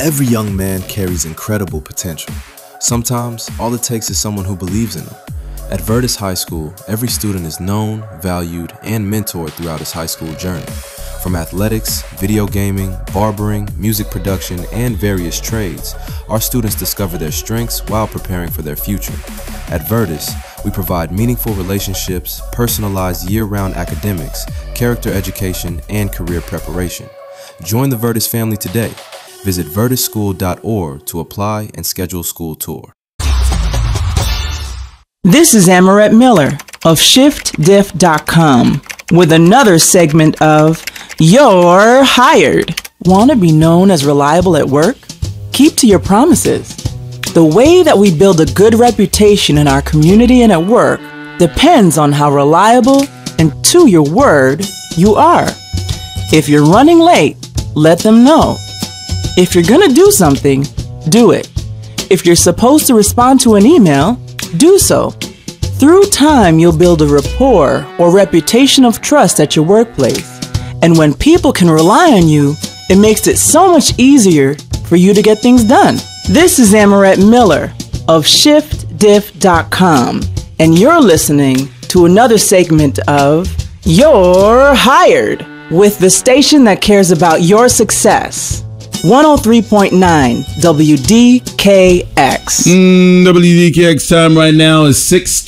Every young man carries incredible potential. Sometimes, all it takes is someone who believes in them. At Virtus High School, every student is known, valued, and mentored throughout his high school journey. From athletics, video gaming, barbering, music production, and various trades, our students discover their strengths while preparing for their future. At Virtus, we provide meaningful relationships, personalized year-round academics, character education, and career preparation. Join the Virtus family today. Visit virtusschool.org to apply and schedule a school tour. This is Amarette Miller of ShiftDiff.com with another segment of You're Hired. Want to be known as reliable at work? Keep to your promises. The way that we build a good reputation in our community and at work depends on how reliable and to your word you are. If you're running late, let them know. If you're going to do something, do it. If you're supposed to respond to an email, do so. Through time, you'll build a rapport or reputation of trust at your workplace. And when people can rely on you, it makes it so much easier for you to get things done. This is Amarette Miller of ShiftDiff.com, and you're listening to another segment of You're Hired with the station that cares about your success. 103.9 WDKX. WDKX time right now is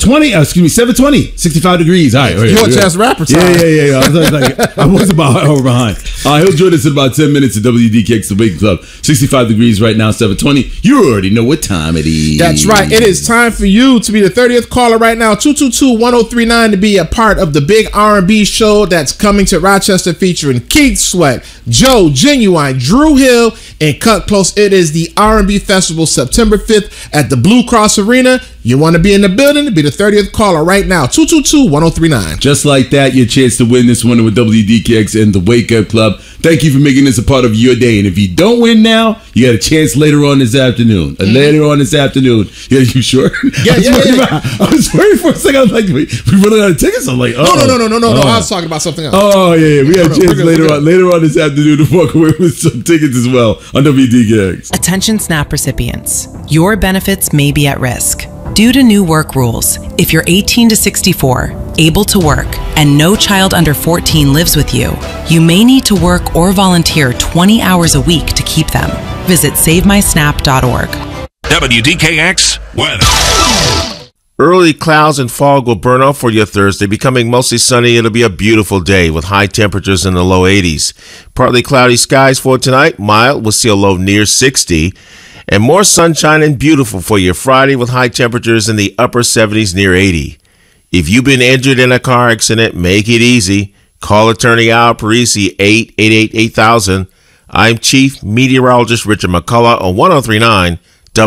720, 65 degrees. All right. You want Chance Rapper time? Yeah. I was about over behind. He'll join us in about 10 minutes at WDKX, the Wake Club. 65 degrees right now, 720. You already know what time it is. That's right. It is time for you to be the 30th caller right now, 222-1039, to be a part of the big R&B show that's coming to Rochester featuring Keith Sweat, Joe Genuine, Drew Hill, and Cut Close. It is the R&B Festival September 5th at the Blue Cross Arena. You want to be in the building? Be the 30th caller right now, 222-1039. Just like that, your chance to win this morning with WDKX and the Wake Up Club. Thank you for making this a part of your day. And if you don't win now, you got a chance later on this afternoon. Later on this afternoon. Yeah, you sure? Yeah. I was worried for a second. I was like, we running out of tickets? I'm like, oh. No. I was talking about something else. Oh, yeah. We had a chance later on this afternoon to walk away with some tickets as well on WDKX. Attention SNAP recipients. Your benefits may be at risk. Due to new work rules, if you're 18 to 64, able to work, and no child under 14 lives with you, you may need to work or volunteer 20 hours a week to keep them. Visit SaveMySnap.org. WDKX weather. Early clouds and fog will burn off for your Thursday, becoming mostly sunny. It'll be a beautiful day with high temperatures in the low 80s. Partly cloudy skies for tonight. Mild, we'll see a low near 60. And more sunshine and beautiful for your Friday with high temperatures in the upper 70s near 80. If you've been injured in a car accident, make it easy. Call attorney Al Parisi, 888-8000. I'm Chief Meteorologist Richard McCullough on 103.9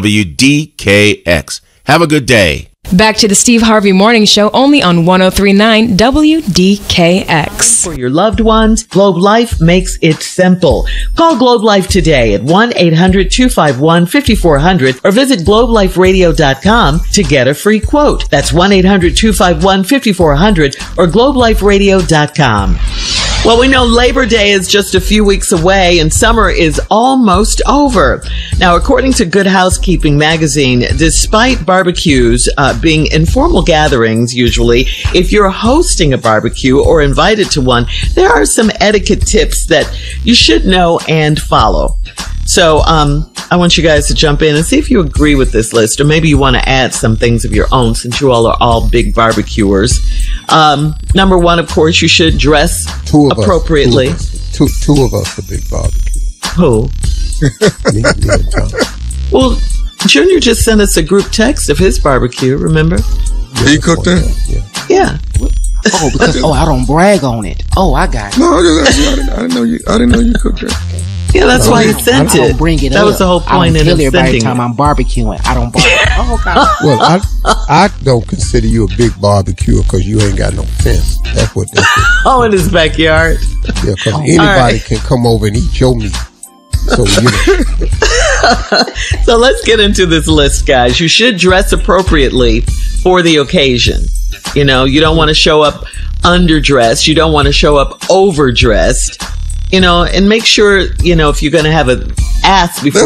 WDKX. Have a good day. Back to the Steve Harvey Morning Show, only on 103.9 WDKX. For your loved ones, Globe Life makes it simple. Call Globe Life today at 1-800-251-5400 or visit globeliferadio.com to get a free quote. That's 1-800-251-5400 or globeliferadio.com. Well, we know Labor Day is just a few weeks away and summer is almost over. Now, according to Good Housekeeping magazine, despite barbecues being informal gatherings usually, if you're hosting a barbecue or invited to one, there are some etiquette tips that you should know and follow. So I want you guys to jump in and see if you agree with this list, or maybe you want to add some things of your own since you all are all big barbecuers. Number one, of course, you should dress appropriately. Two of us are big barbecuers. Who? Me and Tom. Well, Junior just sent us a group text of his barbecue, remember? Yeah, he cooked that? Yeah. Oh, because I don't brag on it. Oh, I got it. No, I didn't know you cooked that. Yeah, that's why he sent it. I don't bring it that up. Was the whole point in sending every time I'm barbecuing. I don't barbecue. Oh, God. Well, I don't consider you a big barbecuer because you ain't got no fence. That's what that is. Oh, in his backyard. Yeah, because anybody can come over and eat your meat. So, So let's get into this list, guys. You should dress appropriately for the occasion. You know, you don't want to show up underdressed. You don't want to show up overdressed. You know, and make sure, you know, if you're going to have an ask before